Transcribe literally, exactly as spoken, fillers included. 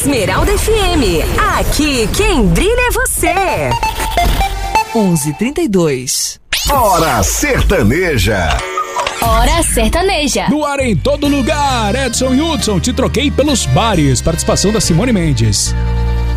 Esmeralda F M. Aqui quem brilha é você. onze e trinta e dois. Hora Sertaneja. Hora Sertaneja. No ar em todo lugar, Edson Hudson, te troquei pelos bares. Participação da Simone Mendes.